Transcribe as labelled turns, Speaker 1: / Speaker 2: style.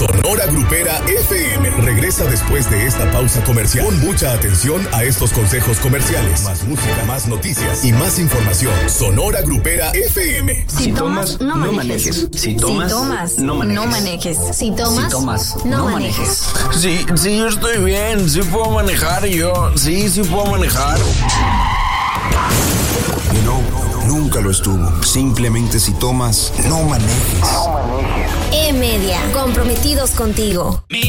Speaker 1: Sonora Grupera FM regresa después de esta pausa comercial. Pon mucha atención a estos consejos comerciales. Más música, más noticias y más información. Sonora Grupera FM.
Speaker 2: Si tomas, no manejes. Si tomas, no manejes.
Speaker 3: Si tomas, no manejes.
Speaker 4: Sí, yo estoy bien. Sí puedo manejar yo. Sí puedo manejar.
Speaker 5: Nunca lo estuvo. Simplemente si tomas, no manejes.
Speaker 3: E-Media, comprometidos contigo.